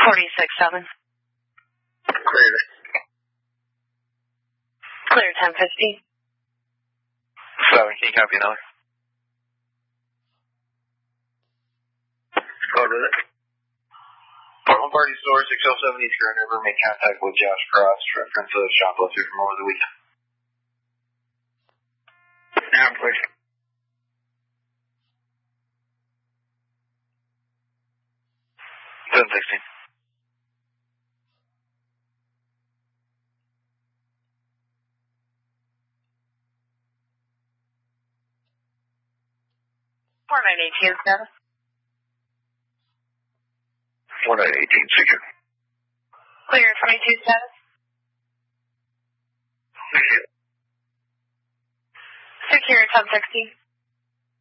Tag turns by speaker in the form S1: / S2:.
S1: 46-7.
S2: Clear.
S1: Clear 10-15.
S2: 7, can you copy another? Go with it. One party store, 607 East Grand River, make contact with Josh Cross, reference of shoplifter from over the weekend. Now, please. Seven 16.
S1: Four 918 status.
S2: 1918, secure.
S1: Clear 22 status. Secure 10-16.